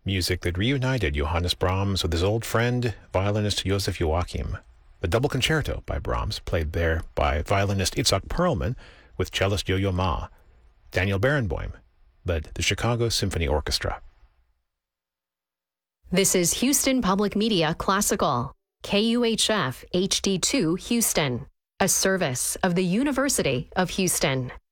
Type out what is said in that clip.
music that reunited Johannes Brahms with his old friend, violinist Joseph Joachim. The double concerto by Brahms, played there by violinist Itzhak Perlman with cellist Yo-Yo Ma. Daniel Barenboim led the Chicago Symphony Orchestra. This is Houston Public Media Classical, KUHF HD2 Houston, a service of the University of Houston.